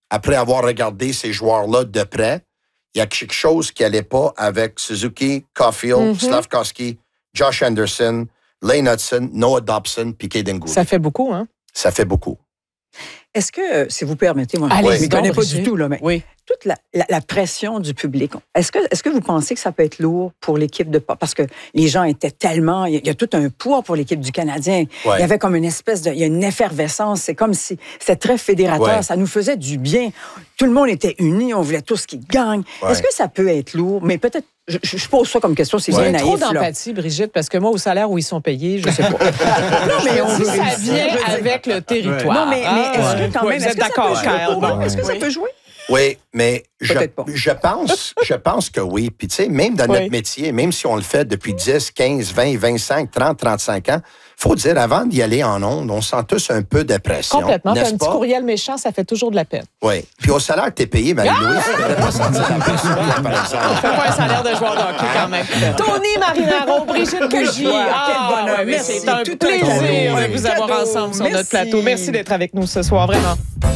après avoir regardé ces joueurs-là de près, il y a quelque chose qui n'allait pas avec Suzuki, Caulfield, Slafkovsky, Josh Anderson, Lane Hudson, Noah Dobson, puis Kaden Guhle. Ça fait beaucoup, hein? Ça fait beaucoup. Est-ce que, si vous permettez, moi, Allez, je ne connais pas du tout, là, mais toute la pression du public, est-ce que vous pensez que ça peut être lourd pour l'équipe de... Parce que les gens étaient tellement... Il y a tout un poids pour l'équipe du Canadien. Ouais. Il y avait comme une espèce de... Il y a une effervescence. C'est comme si... C'était très fédérateur. Ouais. Ça nous faisait du bien. Tout le monde était uni. On voulait tous qu'ils gagnent. Ouais. Est-ce que ça peut être lourd? Mais peut-être... Je pose ça comme question, c'est bien naïf. Trop d'empathie, Brigitte, parce que moi, au salaire où ils sont payés, je sais pas. Non, mais on ça vient avec le territoire. Non, mais est-ce que quand même... Vous êtes d'accord, Kyle? Est-ce que ça peut jouer? Oui, mais je pense que oui. Puis, tu sais, même dans notre métier, même si on le fait depuis 10, 15, 20, 25, 30, 35 ans, il faut dire, avant d'y aller en ondes, on sent tous un peu de pression. Complètement. Puis un n'est-ce petit pas? courriel méchant, ça fait toujours de la peine. Oui. Puis au salaire que tu es payé, Marie-Louise, tu ne devrais pas sentir la pression, par exemple. Fais pas un salaire de joueur de hockey quand même. Tony Marinaro, Brigitte Bougie. Quel bonheur. Merci. C'est un Tout plaisir cadeau. de vous avoir ensemble sur notre plateau. Merci d'être avec nous ce soir, vraiment.